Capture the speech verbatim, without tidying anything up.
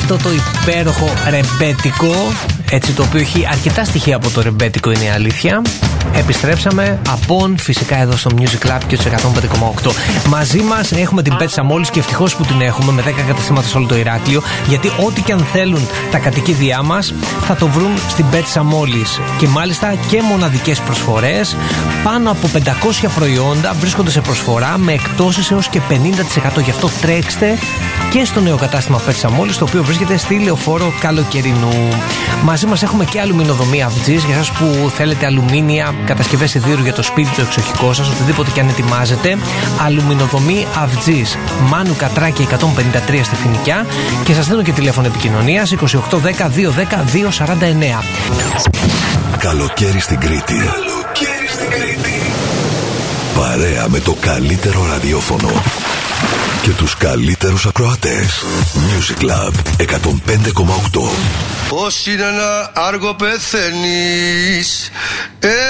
αυτό το υπέροχο ρεμπέτικο, έτσι, το οποίο έχει αρκετά στοιχεία από το ρεμπέτικο, είναι η αλήθεια. Επιστρέψαμε από φυσικά εδώ στο Music Lab και του εκατόν πέντε κόμμα οκτώ. Μαζί μας έχουμε την Πέτσα μόλις και ευτυχώς που την έχουμε με δέκα καταστήματα σε όλο το Ηράκλειο. Γιατί ό,τι και αν θέλουν τα κατοικίδια μας θα το βρουν στην Πέτσα μόλις. Και μάλιστα και μοναδικές προσφορές. Πάνω από πεντακόσια προϊόντα βρίσκονται σε προσφορά με εκπτώσεις έως και πενήντα τοις εκατό. Γι' αυτό τρέξτε και στο νέο κατάστημα Πέτσα μόλις, το οποίο βρίσκεται στη Λεωφόρο Καλοκαιρινού. Μαζί μας έχουμε και αλουμινοδομή Αυτζής για εσάς που θέλετε αλουμίνια, κατασκευές σιδήρου για το σπίτι, το εξοχικό σας, οτιδήποτε και αν ετοιμάζετε. Αλουμινοδομή Αυτζής, Μάνου Κατράκη εκατόν πενήντα τρία στη Φοινικιά, και σας δίνω και τηλέφωνο επικοινωνίας είκοσι οκτώ δέκα δύο δέκα δύο σαράντα εννέα. Καλοκαίρι στην Κρήτη. Καλοκαίρι στην Κρήτη. Παρέα με το καλύτερο ραδιόφωνο και τους καλύτερους ακροατές. Music Lab εκατόν πέντε κόμμα οκτώ. Πώς είναι να αργοπεθαίνεις.